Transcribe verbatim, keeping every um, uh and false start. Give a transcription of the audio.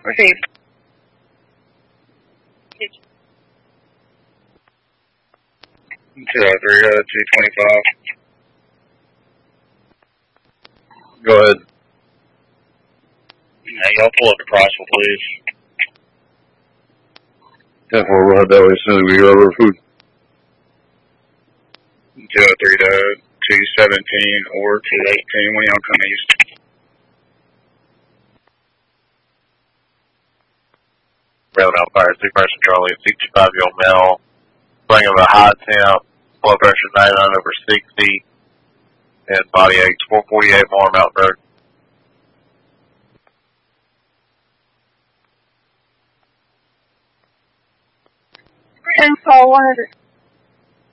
Received. two oh three, uh, two twenty-five. Go ahead. Yeah, y'all pull up the Crossville, please. ten four, we'll head that way as soon as we get over food. two oh three to two seventeen or two eighteen when y'all come east. Rail now fire, two person Charlie, sixty-five-year-old male, bringing a high temp, blood pressure ninety-nine over sixty, and body aches, four forty-eight Moore Mountain Road. ten four, one of the